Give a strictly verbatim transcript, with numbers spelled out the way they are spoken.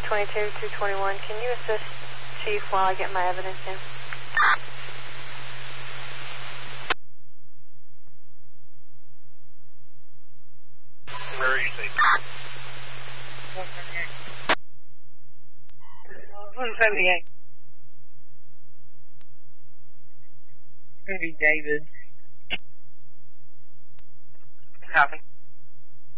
twenty-two, two twenty-one. Can you assist Chief while I get my evidence in? Where are you, Chief? one seventy-eight. Maybe David. Copy.